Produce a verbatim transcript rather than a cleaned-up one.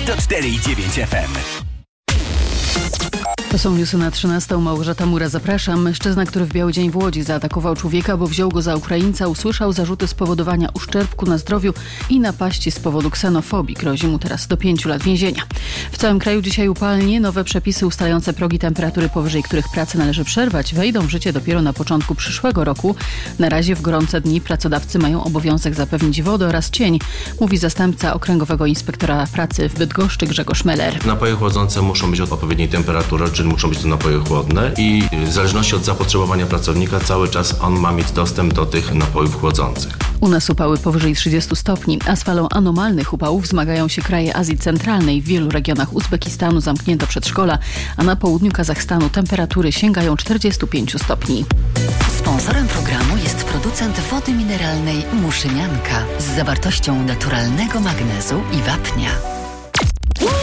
sto cztery i dziewięć F M. To są newsy na trzynastą. Małgorzata Mura, zapraszam. Mężczyzna, który w biały dzień w Łodzi zaatakował człowieka, bo wziął go za Ukraińca, usłyszał zarzuty spowodowania uszczerbku na zdrowiu i napaści z powodu ksenofobii. Grozi mu teraz do pięciu lat więzienia. W całym kraju dzisiaj upalnie. Nowe przepisy ustalające progi temperatury, powyżej których pracę należy przerwać, wejdą w życie dopiero na początku przyszłego roku. Na razie w gorące dni pracodawcy mają obowiązek zapewnić wodę oraz cień, mówi zastępca Okręgowego Inspektora Pracy w Bydgoszczy Grzegorz Meller. Napoje chłodzące muszą być odpowiedniej temperatury, czyli muszą być to napoje chłodne i w zależności od zapotrzebowania pracownika cały czas on ma mieć dostęp do tych napojów chłodzących. U nas upały powyżej trzydziestu stopni, a z falą anormalnych upałów zmagają się kraje Azji Centralnej. W wielu regionach Uzbekistanu zamknięto przedszkola, a na południu Kazachstanu temperatury sięgają czterdziestu pięciu stopni. Sponsorem programu jest producent wody mineralnej Muszynianka z zawartością naturalnego magnezu i wapnia.